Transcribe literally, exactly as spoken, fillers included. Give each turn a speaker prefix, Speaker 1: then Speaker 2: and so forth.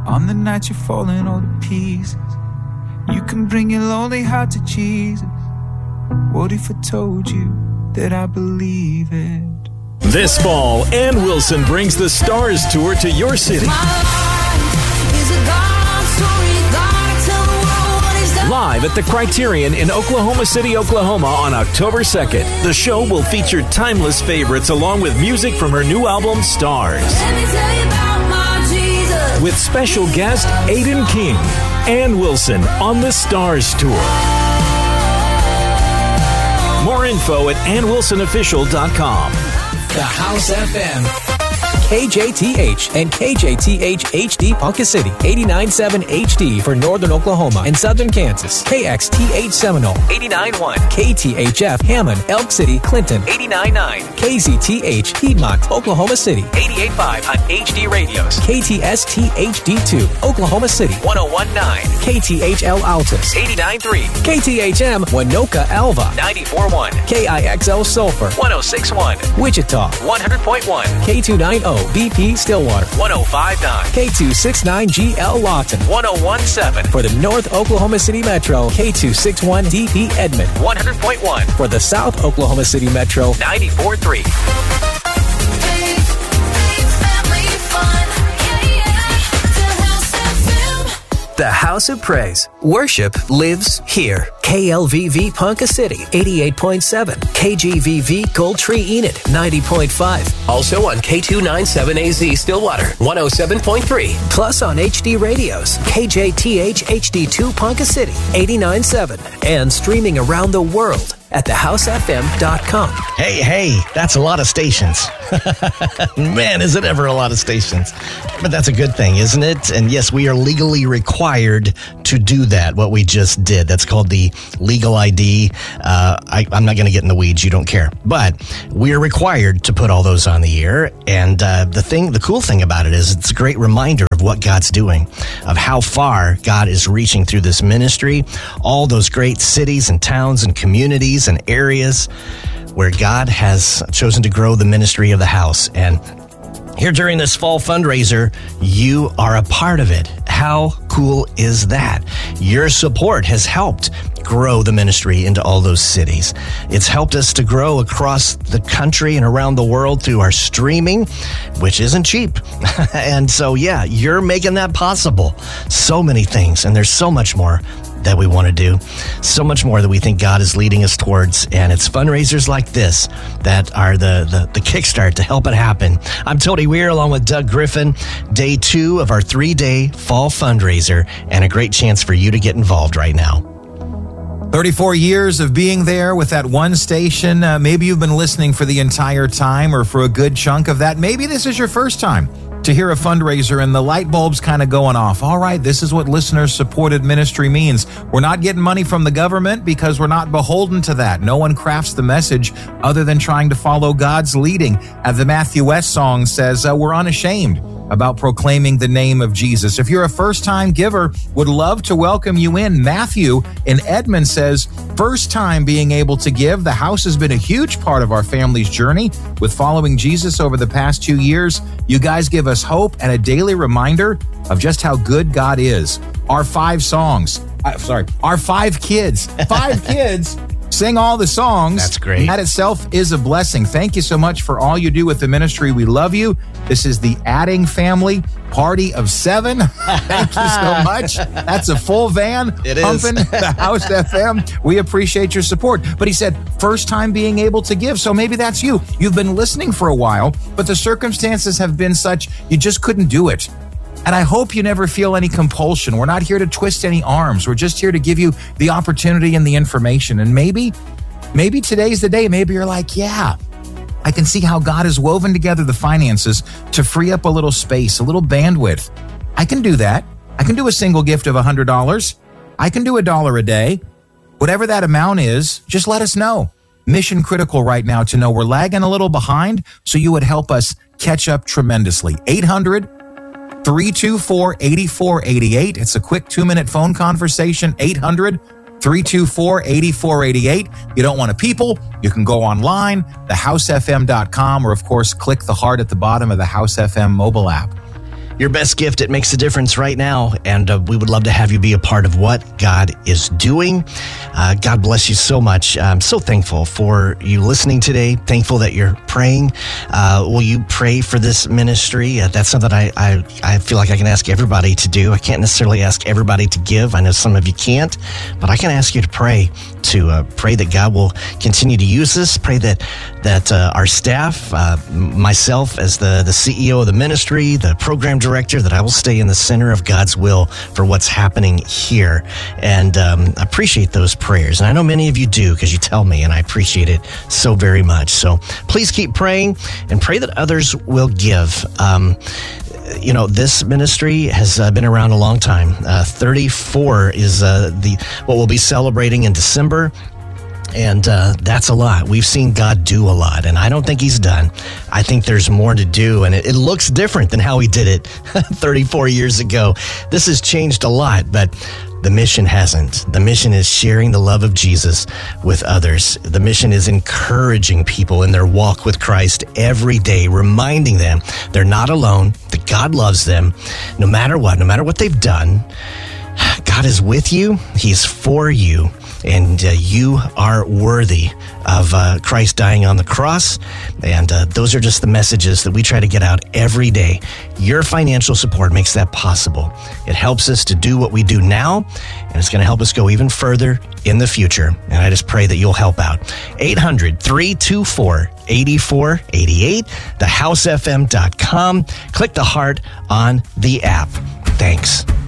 Speaker 1: On the night you're falling all to pieces, you can bring your lonely heart to Jesus. What if I told you that I believe it?
Speaker 2: This fall, Ann Wilson brings the Stars Tour to your city. Live at the Criterion in Oklahoma City, Oklahoma on October second. The show will feature timeless favorites along with music from her new album, Stars.
Speaker 3: Let me tell you about my Jesus.
Speaker 2: With special guest Aiden King. Ann Wilson on the Stars Tour. More info at ann wilson official dot com.
Speaker 4: The House F M. K J T H and K J T H H D Ponca City, eighty-nine point seven H D for Northern Oklahoma and Southern Kansas. K X T H Seminole, eighty-nine point one. K T H F Hammond, Elk City, Clinton, eighty-nine point nine. K Z T H Piedmont, Oklahoma City, eighty-eight point five on H D Radios. K T S T H D two, Oklahoma City, one oh one point nine. K T H L Altus, eighty-nine point three. K T H M Winoka Alva, ninety-four point one. K I X L Sulphur, one oh six point one. Wichita, one hundred point one. K two ninety B P Stillwater, one oh five point nine. K two sixty-nine G L Lawton, one oh one point seven. For the North Oklahoma City Metro, K two sixty-one D P Edmond, one hundred point one. For the South Oklahoma City Metro, ninety-four point three. The House of Praise. Worship lives here. K L V V Ponca City, eighty-eight point seven. K G V V Gold Tree Enid, ninety point five. Also on K two ninety-seven A Z Stillwater, one oh seven point three. Plus on H D Radios, K J T H H D two Ponca City, eighty-nine point seven. And streaming around the world at the house f m dot com.
Speaker 5: Hey, hey, that's a lot of stations. Man, is it ever a lot of stations. But that's a good thing, isn't it? And yes, we are legally required to do that, what we just did. That's called the legal I D. Uh, I, I'm not going to get in the weeds. You don't care. But we're required to put all those on the air. And uh, the thing, the cool thing about it is it's a great reminder of what God's doing, of how far God is reaching through this ministry, all those great cities and towns and communities and areas where God has chosen to grow the ministry of the house. And here during this fall fundraiser, you are a part of it. How cool is that? Your support has helped grow the ministry into all those cities. It's helped us to grow across the country and around the world through our streaming, which isn't cheap. And so, yeah, you're making that possible. So many things, and there's so much more that we want to do, so much more that we think God is leading us towards, and it's fundraisers like this that are the, the, the kickstart to help it happen. I'm Tony Weir along with Doug Griffin, day two of our three-day fall fundraiser, and a great chance for you to get involved right now.
Speaker 6: thirty-four years of being there with that one station. Uh, maybe you've been listening for the entire time or for a good chunk of that. Maybe this is your first time to hear a fundraiser and the light bulb's kind of going off. All right, this is what listener-supported ministry means. We're not getting money from the government because we're not beholden to that. No one crafts the message other than trying to follow God's leading. As the Matthew West song says, uh, we're unashamed about proclaiming the name of Jesus. If you're a first-time giver, would love to welcome you in. Matthew in Edmond says, first time being able to give. The house has been a huge part of our family's journey with following Jesus over the past two years. You guys give us hope and a daily reminder of just how good God is. Our five songs, uh, sorry, our five kids, five kids sing all the songs.
Speaker 5: That's great.
Speaker 6: That itself is a blessing. Thank you so much for all you do with the ministry. We love you. This is the Adding Family Party of Seven. Thank you so much. That's a full van.
Speaker 5: It is.
Speaker 6: Pumping the House F M. We appreciate your support. But he said, first time being able to give. So maybe that's you. You've been listening for a while, but the circumstances have been such you just couldn't do it. And I hope you never feel any compulsion. We're not here to twist any arms. We're just here to give you the opportunity and the information. And maybe, maybe today's the day. Maybe you're like, yeah, I can see how God has woven together the finances to free up a little space, a little bandwidth. I can do that. I can do a single gift of one hundred dollars. I can do a dollar a day. Whatever that amount is, just let us know. Mission critical right now to know we're lagging a little behind, so you would help us catch up tremendously. eight hundred, three two four, eight four eight eight. It's a quick two-minute phone conversation. eight hundred, three two four, eight four eight eight. You don't want to people, you can go online, the house f m dot com, or of course, click the heart at the bottom of the House F M mobile app.
Speaker 5: your best gift. It makes a difference right now, and uh, we would love to have you be a part of what God is doing. Uh, God bless you so much. I'm so thankful for you listening today. Thankful that you're praying. Uh, will you pray for this ministry? Uh, that's something I, I, I feel like I can ask everybody to do. I can't necessarily ask everybody to give. I know some of you can't, but I can ask you to pray, to uh, pray that God will continue to use this. Pray that that uh, our staff, uh, myself as the, the C E O of the ministry, the program director, that I will stay in the center of God's will for what's happening here. And um, I appreciate those prayers. And I know many of you do, because you tell me, and I appreciate it so very much. So please keep praying and pray that others will give. Um, You know, this ministry has uh, been around a long time. Uh, thirty-four is uh, the what we'll be celebrating in December. And uh, that's a lot. We've seen God do a lot, and I don't think he's done. I think there's more to do, and it, it looks different than how he did it thirty-four years ago. This has changed a lot, but the mission hasn't. The mission is sharing the love of Jesus with others. The mission is encouraging people in their walk with Christ every day, reminding them they're not alone, that God loves them, no matter what, no matter what they've done. God is with you. He's for you. And uh, you are worthy of uh, Christ dying on the cross. And uh, those are just the messages that we try to get out every day. Your financial support makes that possible. It helps us to do what we do now, and it's going to help us go even further in the future. And I just pray that you'll help out. eight hundred, three two four, eight four eight eight, the house f m dot com. Click the heart on the app. Thanks.